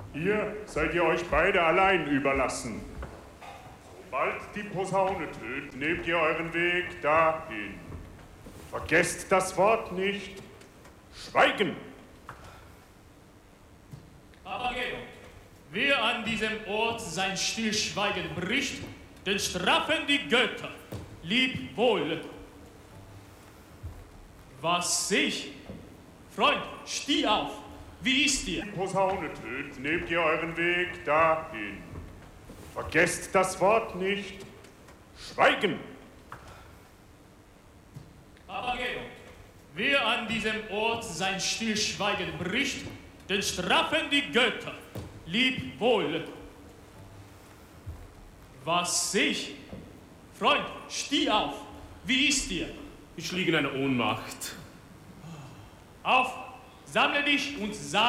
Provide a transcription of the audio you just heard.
Hier seid ihr euch beide allein überlassen. Sobald die Posaune tönt, nehmt ihr euren Weg dahin. Vergesst das Wort nicht. Schweigen! Papageno, wer an diesem Ort sein Stillschweigen bricht, den strafen die Götter. Lieb wohl. Was seh ich? Freund, steh auf. Wie ist dir? Die Posaune tönt, nehmt ihr euren Weg dahin. Vergesst das Wort nicht. Schweigen! Papageno, wer an diesem Ort sein Stillschweigen bricht, den strafen die Götter. Lieb wohl. Was seh ich? Freund, steh auf. Wie ist dir? Ich liege in einer Ohnmacht. Auf, sammle dich und sag